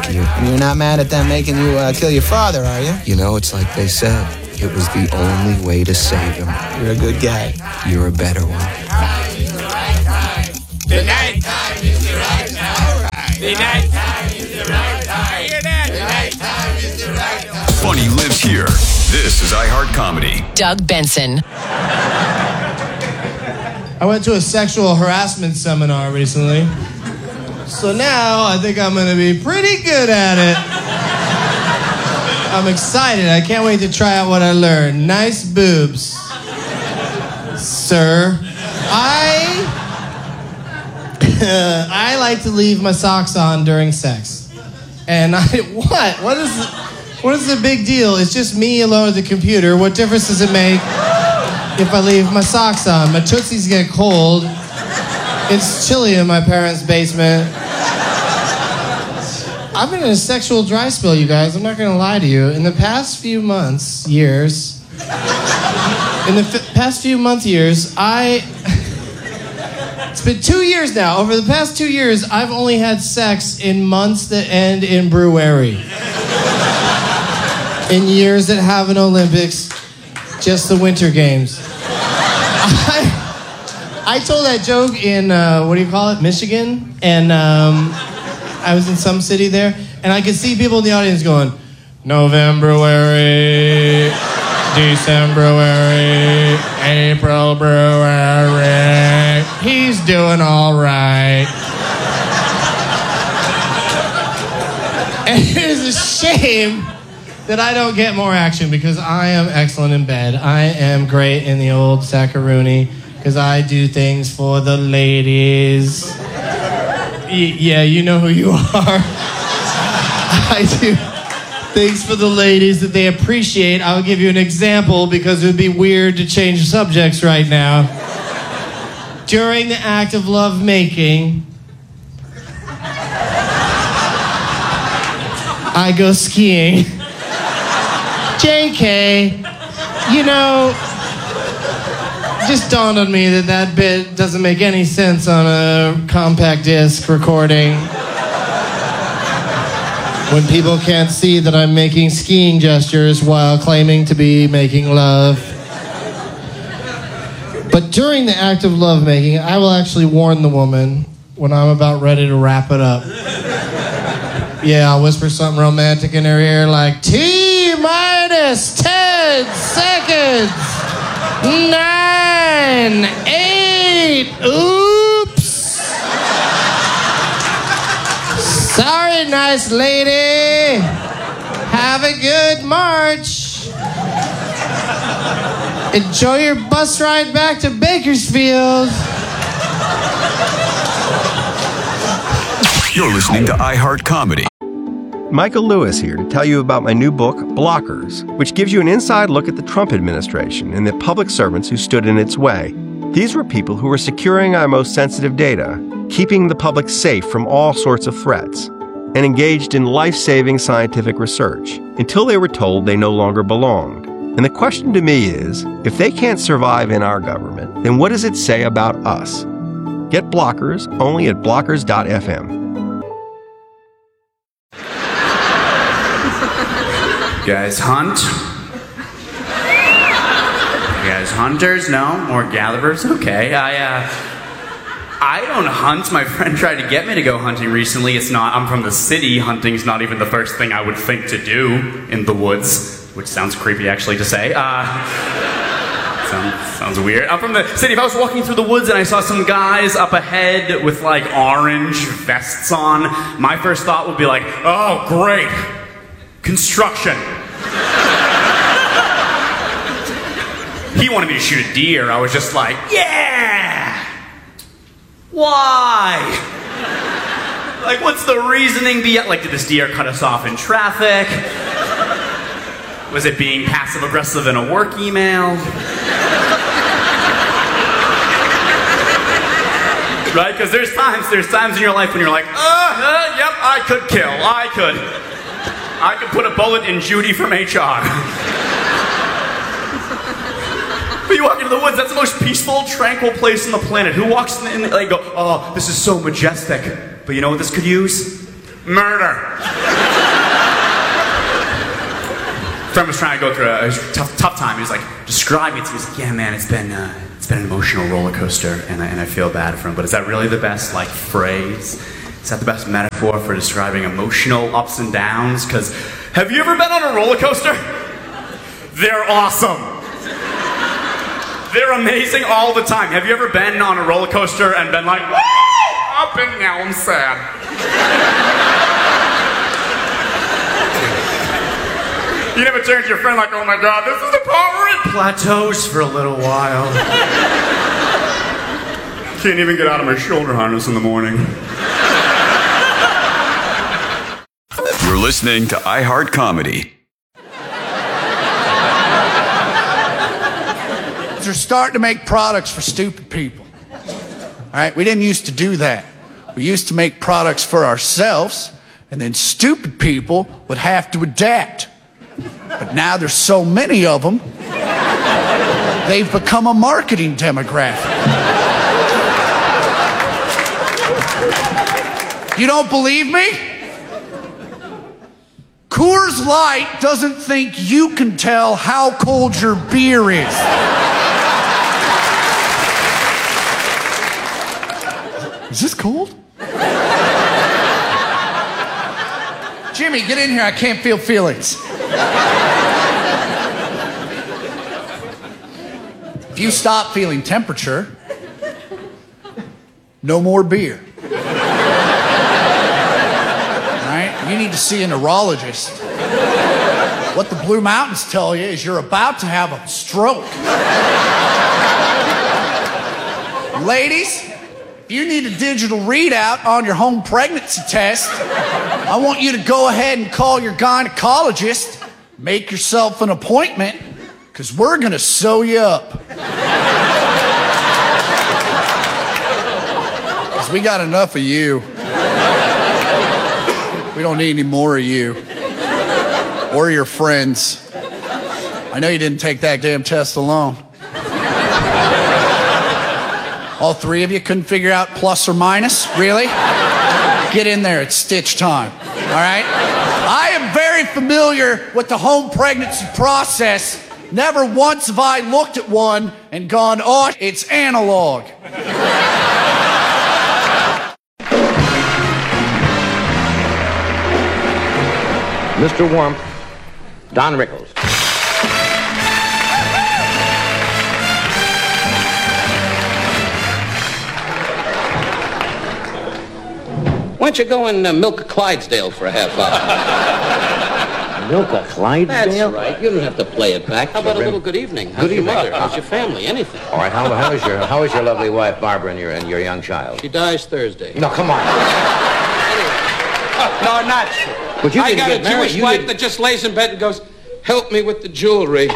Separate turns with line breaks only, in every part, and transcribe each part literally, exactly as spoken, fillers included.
you.
And you're not mad at them making you uh, kill your father, are you?
You know, it's like they said. It was the only way to save him.
You're a good guy.
You're a better one.
The night time is the right time. The night time is the right time. Hear that? The night time is the right time.
Funny lives here. This is iHeart Comedy.
Doug Benson.
I went to a sexual harassment seminar recently. So now I think I'm going to be pretty good at it. I'm excited. I can't wait to try out what I learned. Nice boobs, sir. I I like to leave my socks on during sex. And I what? What is the, what is the big deal? It's just me alone at the computer. What difference does it make if I leave my socks on? My tootsies get cold. It's chilly in my parents' basement. I've been in a sexual dry spell, you guys. I'm not going to lie to you. In the past few months, years, in the f- past few month years, I... It's been two years now. Over the past two years, I've only had sex in months that end in brewery. In years that have an Olympics, just the Winter Games. I, I told that joke in, uh, what do you call it, Michigan? And um, I was in some city there, and I could see people in the audience going, November-wary, December-wary, April-brewery, he's doing all right. And it is a shame that I don't get more action because I am excellent in bed. I am great in the old sackaroonie because I do things for the ladies. Y- yeah, you know who you are. I do things for the ladies that they appreciate. I'll give you an example because it would be weird to change subjects right now. During the act of lovemaking, I go skiing. J K, you know, just dawned on me that that bit doesn't make any sense on a compact disc recording. When people can't see that I'm making skiing gestures while claiming to be making love. But during the act of lovemaking, I will actually warn the woman when I'm about ready to wrap it up. Yeah, I'll whisper something romantic in her ear like, T minus ten seconds. Nine, eight, oops. Sorry, nice lady. Have a good March. Enjoy your bus ride back to Bakersfield.
You're listening to iHeart Comedy.
Michael Lewis here to tell you about my new book, Blockers, which gives you an inside look at the Trump administration and the public servants who stood in its way. These were people who were securing our most sensitive data, keeping the public safe from all sorts of threats, and engaged in life-saving scientific research until they were told they no longer belonged. And the question to me is, if they can't survive in our government, then what does it say about us? Get Blockers only at blockers dot f m.
You guys hunt? You guys hunters? No? More Gallivers? Okay. I, uh... I don't hunt. My friend tried to get me to go hunting recently. It's not... I'm from the city. Hunting's not even the first thing I would think to do in the woods. Which sounds creepy, actually, to say. Uh... Sounds, sounds weird. I'm from the city. If I was walking through the woods and I saw some guys up ahead with, like, orange vests on, my first thought would be like, oh, great. Construction. He wanted me to shoot a deer. I was just like, yeah! Why? Like, what's the reasoning behind... Like, did this deer cut us off in traffic? Was it being passive-aggressive in a work email? Right? Because there's times, there's times in your life when you're like, uh, uh, yep, I could kill. I could. I could put a bullet in Judy from H R. But you walk into the woods, that's the most peaceful, tranquil place on the planet. Who walks in and they go, oh, this is so majestic. But you know what this could use? Murder. Friend was trying to go through a, a tough, tough time. He was like, describe it to me. He was like, yeah, man, it's been, uh, it's been an emotional roller coaster, and I, and I feel bad for him. But is that really the best, like, phrase? Is that the best metaphor for describing emotional ups and downs? Because have you ever been on a roller coaster? They're awesome. They're amazing all the time. Have you ever been on a roller coaster and been like, woo! Up and now I'm sad. You never turned to your friend like, oh my God, this is the part where it plateaus for a little while. Can't even get out of my shoulder harness in the morning.
You're listening to iHeart Comedy.
They're starting to make products for stupid people. All right, we didn't used to do that. We used to make products for ourselves, and then stupid people would have to adapt. But now there's so many of them, they've become a marketing demographic. You don't believe me? Coors Light doesn't think you can tell how cold your beer is. Is this cold? Jimmy, get in here. I can't feel feelings. If you stop feeling temperature, no more beer. All right? You need to see a neurologist. What the Blue Mountains tell you is you're about to have a stroke. Ladies, if you need a digital readout on your home pregnancy test, I want you to go ahead and call your gynecologist, make yourself an appointment, because we're going to sew you up. Because we got enough of you. We don't need any more of you. Or your friends. I know you didn't take that damn test alone. All three of you couldn't figure out plus or minus? Really? Get in there, it's stitch time. All right? I am very familiar with the home pregnancy process. Never once have I looked at one and gone, oh, it's analog.
Mister Warmth, Don Rickles.
Why don't you go and uh, milk a Clydesdale for a half hour?
Milk a Clydesdale?
That's right. You don't have to play it back. How about a little good evening? How's
Good
your
evening.
mother? How's your family? Anything.
All right, how, how is your how is your lovely wife Barbara and your and your young child?
She dies Thursday.
No, come on.
No, not true.
But you
I
didn't
got
get
a
married.
Jewish
You
wife
didn't-
that just lays in bed and goes, help me with the jewelry.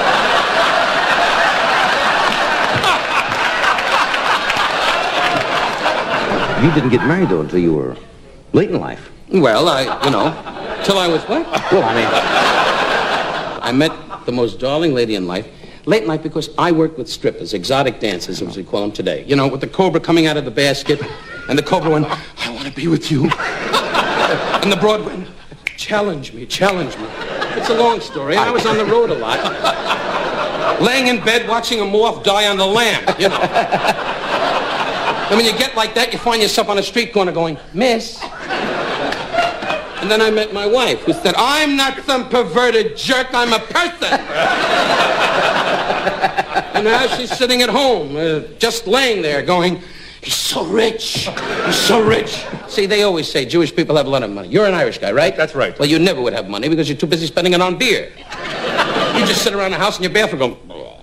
You didn't get married though until you were late in life.
Well, I, you know, till I was what?
Well, I mean,
I met the most darling lady in life. Late in life because I worked with strippers, exotic dancers, as we call them today. You know, with the cobra coming out of the basket, and the cobra went, I want to be with you. And the broad went, challenge me, challenge me. It's a long story. I was on the road a lot. Laying in bed watching a moth die on the lamb, you know. And when you get like that, you find yourself on a street corner going, miss. And then I met my wife, who said, I'm not some perverted jerk, I'm a person. And now she's sitting at home, uh, just laying there going, he's so rich, he's so rich. See, they always say Jewish people have a lot of money. You're an Irish guy, right?
That's right.
Well, you never would have money because you're too busy spending it on beer. You just sit around the house in your bathroom going,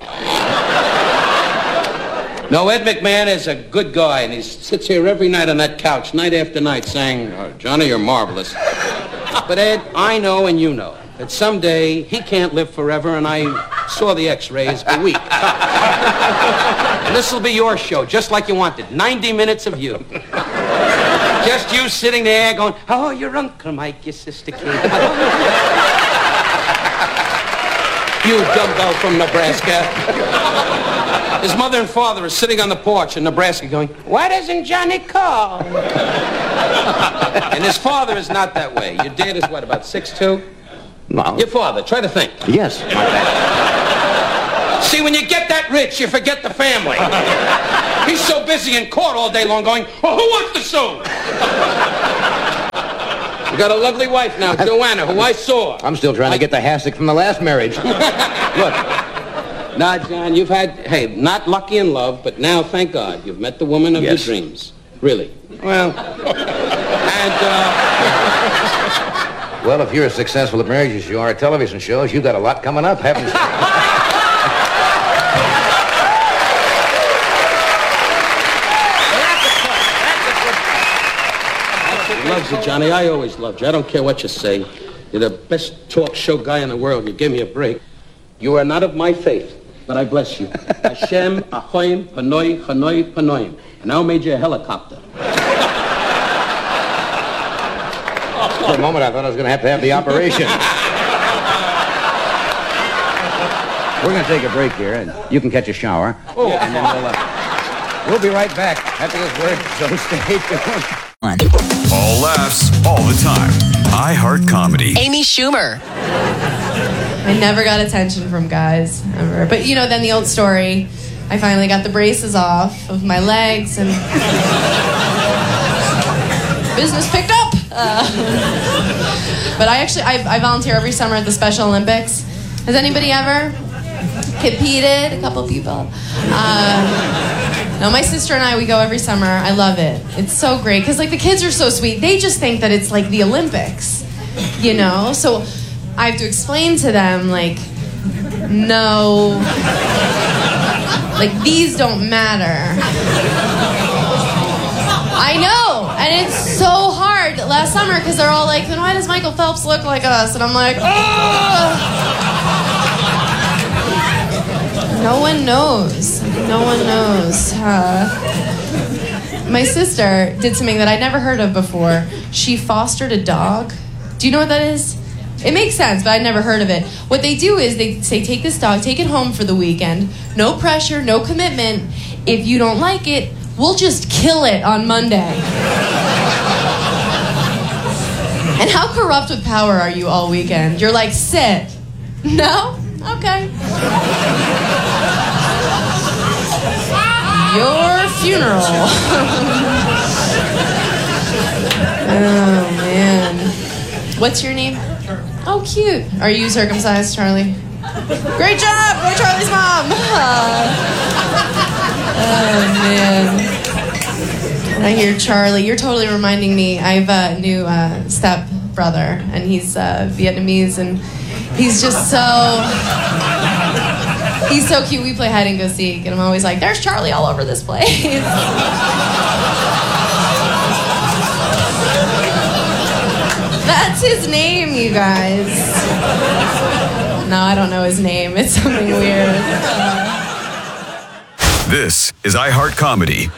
no, Ed McMahon is a good guy, and he sits here every night on that couch, night after night, saying, oh, Johnny, you're marvelous. But Ed, I know and you know that someday he can't live forever, and I saw the x-rays a week. And this will be your show, just like you wanted. ninety minutes of you. Just you sitting there going, oh, your Uncle Mike, your sister Kate. You dumbbell from Nebraska. His mother and father are sitting on the porch in Nebraska going, why doesn't Johnny call? And his father is not that way. Your dad is what, about six two?
No.
Your father, try to think.
Yes, my dad.
See, when you get that rich, you forget the family. He's so busy in court all day long going, oh, who wants to sue? You got a lovely wife now, Joanna, who I saw.
I'm still trying I... to get the hassock from the last marriage. Look.
Nah, John, you've had, hey, not lucky in love, but now, thank God, you've met the woman of
yes.
your dreams. Really. Well, and, uh...
Well, if you're as successful at marriages as you are at television shows, you've got a lot coming up, haven't you?
Loves you, Johnny. I always loved you. I don't care what you say. You're the best talk show guy in the world. You give me a break. You are not of my faith, but I bless you. Hashem, Ahoim, Panoi, Hanoi, Panoim. And now made you a helicopter.
For a moment, I thought I was going to have to have the operation. We're going to take a break here, and you can catch a shower.
Oh.
And then we'll, uh, we'll be right back after this word, so stay tuned.
All laughs, all the time. iHeart Comedy.
Amy Schumer. I never got attention from guys, ever. But, you know, then the old story, I finally got the braces off of my legs, and business picked up. Uh, but I actually, I, I volunteer every summer at the Special Olympics. Has anybody ever competed? A couple people. Uh, no, my sister and I, we go every summer. I love it. It's so great. Because, like, the kids are so sweet. They just think that it's, like, the Olympics, you know? So I have to explain to them, like, no, like, these don't matter. I know, and it's so hard last summer because they're all like, then why does Michael Phelps look like us? And I'm like, oh! No one knows. No one knows. Uh, my sister did something that I'd never heard of before. She fostered a dog. Do you know what that is? It makes sense, but I'd never heard of it. What they do is they say, take this dog, take it home for the weekend. No pressure, no commitment. If you don't like it, we'll just kill it on Monday. And how corrupt with power are you all weekend? You're like, sit. No? Okay. Your funeral. Oh, man. What's your name? Oh, cute. Are you circumcised, Charlie? Great job! Go Charlie's mom! Oh, man. I hear Charlie. You're totally reminding me. I have a new uh, step brother, and he's uh, Vietnamese, and he's just so... He's so cute. We play hide and go seek, and I'm always like, there's Charlie all over this place. That's his name, you guys. No, I don't know his name. It's something weird.
This is iHeart Comedy.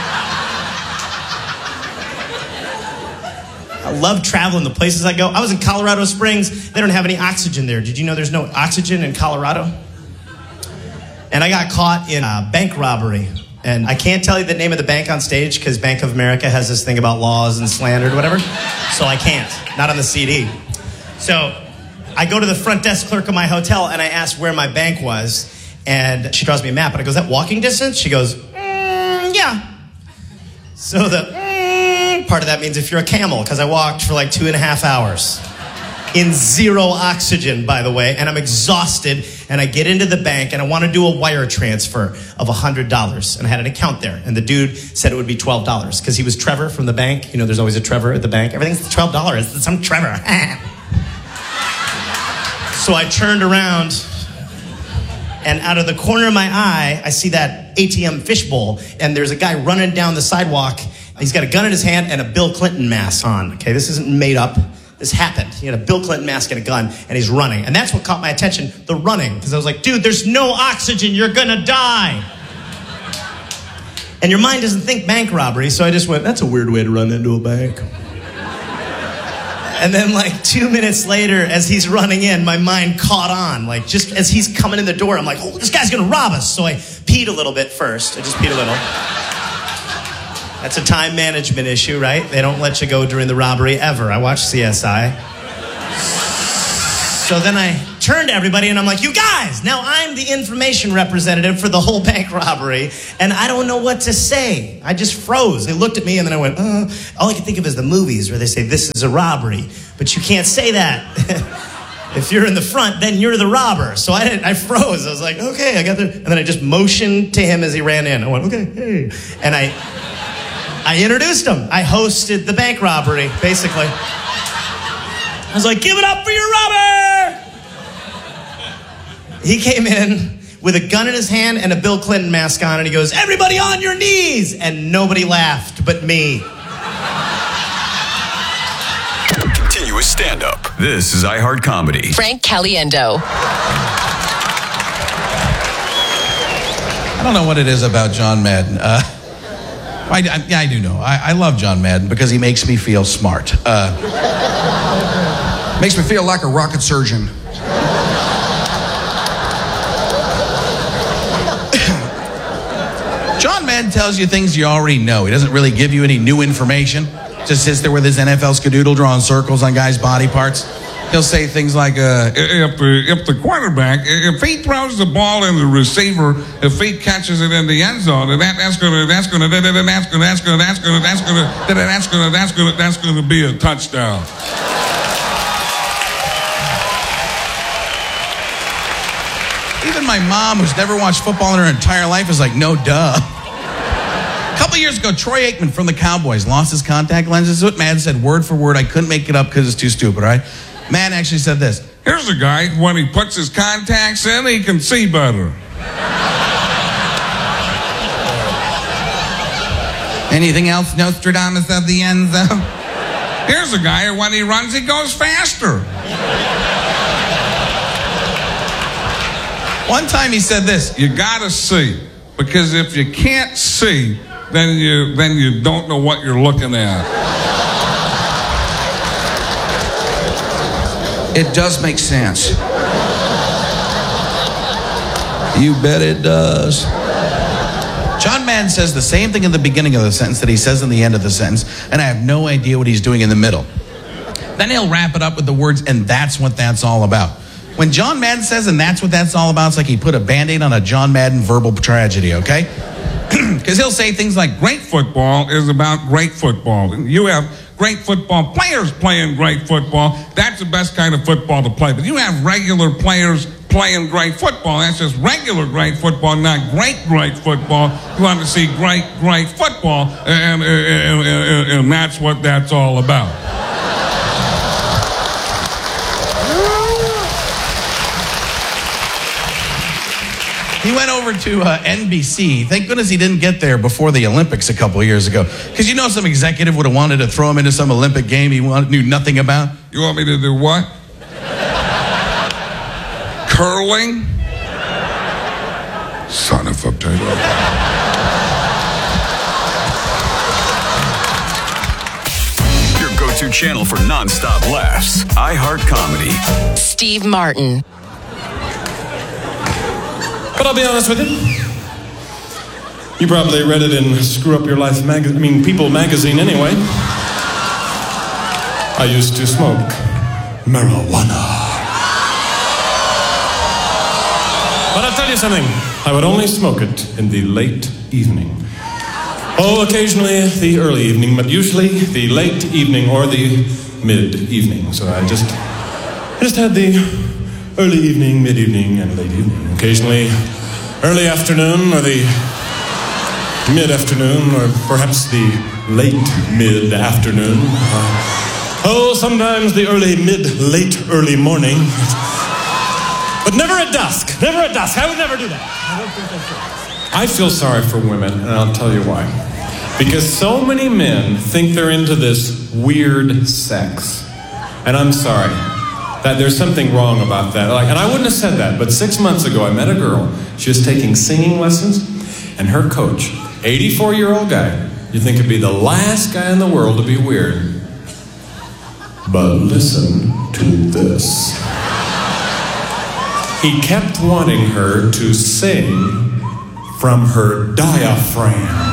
I love traveling the places I go. I was in Colorado Springs. They don't have any oxygen there. Did you know there's no oxygen in Colorado? And I got caught in a bank robbery. And I can't tell you the name of the bank on stage because Bank of America has this thing about laws and slander or whatever. So I can't. Not on the C D. So I go to the front desk clerk of my hotel and I ask where my bank was. And she draws me a map. And I go, is that walking distance? She goes, mm, yeah. So the mm, part of that means if you're a camel, because I walked for like two and a half hours. In zero oxygen, by the way, and I'm exhausted, and I get into the bank, and I want to do a wire transfer of one hundred dollars, and I had an account there, and the dude said it would be twelve dollars, because he was Trevor from the bank. You know, there's always a Trevor at the bank. Everything's twelve dollars. It's some Trevor. So I turned around, and out of the corner of my eye, I see that A T M fishbowl, and there's a guy running down the sidewalk. He's got a gun in his hand and a Bill Clinton mask on. Okay, this isn't made up. This happened. He had a Bill Clinton mask and a gun, and he's running. And that's what caught my attention, the running. Because I was like, dude, there's no oxygen. You're going to die. And your mind doesn't think bank robbery, so I just went, that's a weird way to run into a bank. And then like two minutes later, as he's running in, my mind caught on. Like just as he's coming in the door, I'm like, oh, this guy's gonna rob us. So I peed a little bit first. I just peed a little. That's a time management issue, right? They don't let you go during the robbery ever. I watch C S I. So then I turned to everybody and I'm like, you guys, now I'm the information representative for the whole bank robbery and I don't know what to say. I just froze. They looked at me and then I went, uh, all I can think of is the movies where they say this is a robbery, but you can't say that. If you're in the front, then you're the robber. So I didn't, I froze. I was like, okay, I got there. And then I just motioned to him as he ran in. I went, okay, hey. And I, I introduced him. I hosted the bank robbery, basically. I was like, give it up for your robber! He came in with a gun in his hand and a Bill Clinton mask on, and he goes, everybody on your knees! And nobody laughed but me.
Continuous stand-up. This is iHeart Comedy.
Frank Caliendo.
I don't know what it is about John Madden. Uh, I, I, yeah, I do know. I, I love John Madden because he makes me feel smart. Uh,
makes me feel like a rocket surgeon.
John Madden tells you things you already know. He doesn't really give you any new information. Just sits there with his N F L skadoodle drawing circles on guys' body parts. He'll say things like, uh,
if the, if the quarterback, if he throws the ball in the receiver, if he catches it in the end zone, that, that's gonna, that's gonna, that's gonna, that's gonna, that's gonna, that's gonna, that's gonna, that's gonna, that's gonna, that's gonna be a touchdown.
Even my mom, who's never watched football in her entire life, is like, no, duh. A couple years ago, Troy Aikman from the Cowboys lost his contact lenses. What Madden said word for word. I couldn't make it up because it's too stupid, right? Madden actually said this.
Here's a guy, when he puts his contacts in, he can see better.
Anything else, Nostradamus of the end zone?
Here's a guy, when he runs, he goes faster.
One time he said this.
You gotta see, because if you can't see, then you then you don't know what you're looking at.
It does make sense. You bet it does.
John Madden says the same thing in the beginning of the sentence that he says in the end of the sentence, and I have no idea what he's doing in the middle. Then he'll wrap it up with the words, and that's what that's all about. When John Madden says, and that's what that's all about, it's like he put a Band-Aid on a John Madden verbal tragedy, okay? Because he'll say things like,
great football is about great football. You have great football players playing great football. That's the best kind of football to play. But you have regular players playing great football. That's just regular great football, not great, great football. You want to see great, great football, and, and, and, and, and that's what that's all about.
He went over to uh, N B C. Thank goodness he didn't get there before the Olympics a couple of years ago. Because you know some executive would have wanted to throw him into some Olympic game he wanted, knew nothing about.
You want me to do what? Curling? Son of a potato.
Your go-to channel for non-stop laughs. iHeart Comedy.
Steve Martin.
But I'll be honest with you. You probably read it in Screw Up Your Life magazine. I mean, People magazine anyway. I used to smoke marijuana. But I'll tell you something. I would only smoke it in the late evening. Oh, occasionally the early evening, but usually the late evening or the mid-evening. So I just, I just had the early evening, mid-evening, and late evening. Occasionally, early afternoon, or the mid-afternoon, or perhaps the late mid-afternoon. Uh, oh, sometimes the early mid, late, early morning. But never at dusk. Never at dusk. I would never do that. I don't think that's right. I feel sorry for women, and I'll tell you why. Because so many men think they're into this weird sex. And I'm sorry. That there's something wrong about that. Like, and I wouldn't have said that, but six months ago I met a girl. She was taking singing lessons, and her coach, eighty-four-year-old guy, you'd think it'd be the last guy in the world to be weird. But listen to this. He kept wanting her to sing from her diaphragm.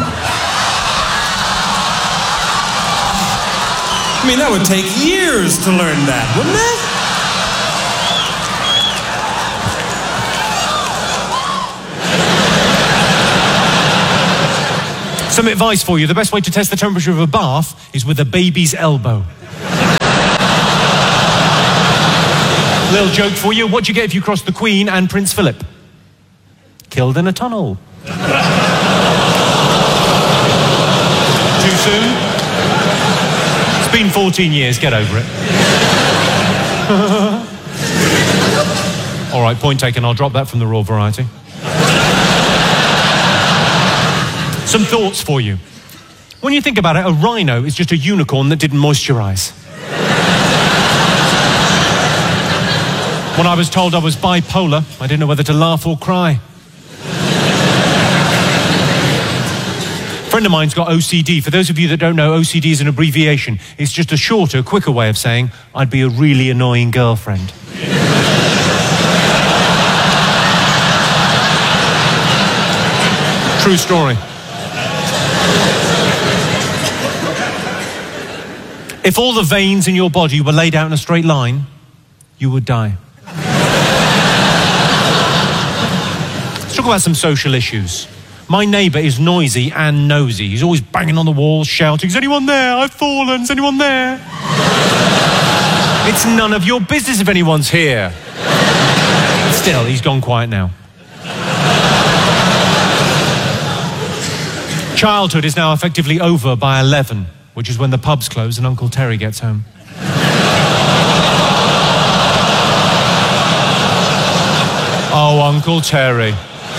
I mean, that would take years to learn that, wouldn't it?
Some advice for you. The best way to test the temperature of a bath is with a baby's elbow. Little joke for you. What do you get if you cross the Queen and Prince Philip? Killed in a tunnel. Too soon? It's been fourteen years. Get over it. All right, point taken. I'll drop that from the raw variety. Some thoughts for you. When you think about it, a rhino is just a unicorn that didn't moisturize. When I was told I was bipolar, I didn't know whether to laugh or cry. A friend of mine's got O C D. For those of you that don't know, O C D is an abbreviation. It's just a shorter, quicker way of saying, I'd be a really annoying girlfriend. True story. If all the veins in your body were laid out in a straight line, you would die. Let's talk about some social issues. My neighbour is noisy and nosy. He's always banging on the walls, shouting, is anyone there? I've fallen, is anyone there? It's none of your business if anyone's here. Still, he's gone quiet now. Childhood is now effectively over by eleven, which is when the pubs close and Uncle Terry gets home. Oh, Uncle Terry.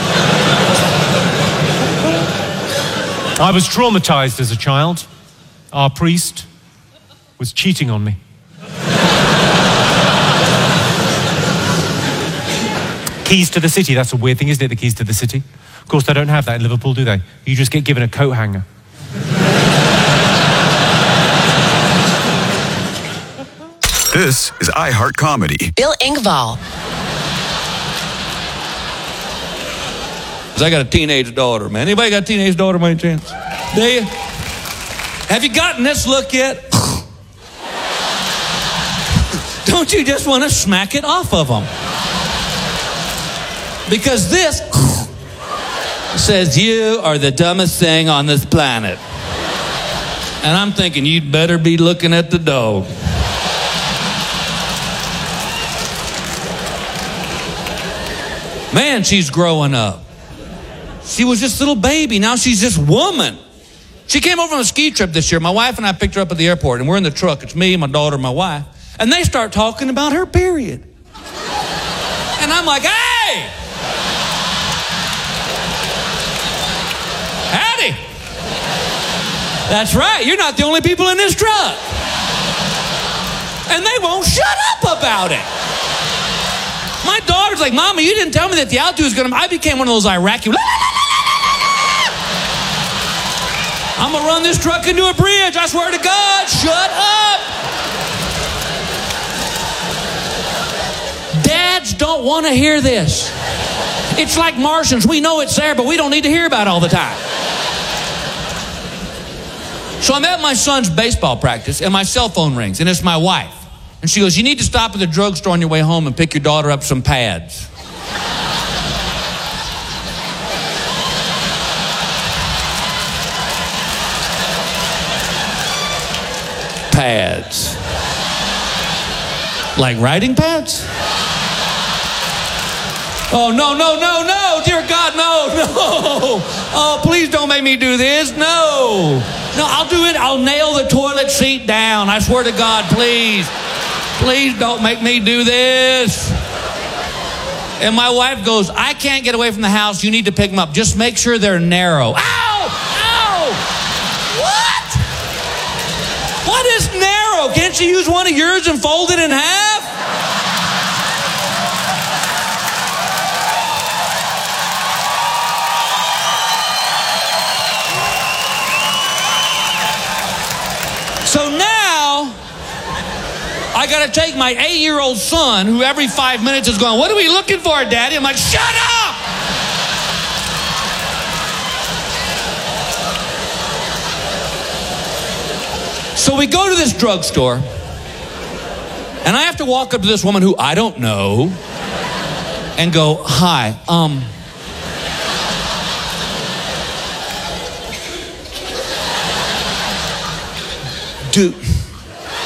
I was traumatized as a child. Our priest was cheating on me. Keys to the city, that's a weird thing, isn't it, the keys to the city? Of course, they don't have that in Liverpool, do they? You just get given a coat hanger.
This is iHeart Comedy.
Bill Engvall.
I got a teenage daughter, man. Anybody got a teenage daughter by any chance? Do you? Have you gotten this look yet? Don't you just want to smack it off of them? Because this says you are the dumbest thing on this planet. And I'm thinking you'd better be looking at the dog. Man, she's growing up. She was just a little baby. Now she's this woman. She came over on a ski trip this year. My wife and I picked her up at the airport, and we're in the truck. It's me, my daughter, my wife. And they start talking about her period. And I'm like, hey! Howdy! That's right. You're not the only people in this truck. And they won't shut up about it. My daughter's like, Mama, you didn't tell me that the altitude was going to... I became one of those Iraqi... I'm going to run this truck into a bridge. I swear to God, shut up. Dads don't want to hear this. It's like Martians. We know it's there, but we don't need to hear about it all the time. So I'm at my son's baseball practice, and my cell phone rings, and it's my wife. And she goes, you need to stop at the drugstore on your way home and pick your daughter up some pads. Pads. Like writing pads? Oh, no, no, no, no. Dear God, no, no. Oh, please don't make me do this. No. No, I'll do it. I'll nail the toilet seat down. I swear to God, please. Please don't make me do this. And my wife goes, I can't get away from the house. You need to pick them up. Just make sure they're narrow. Ow! Ow! What? What is narrow? Can't you use one of yours and fold it in half? So now, I got to take my eight-year-old son, who every five minutes is going, "What are we looking for, Daddy?" I'm like, "Shut up!" So we go to this drugstore, and I have to walk up to this woman who I don't know and go, "Hi, um, do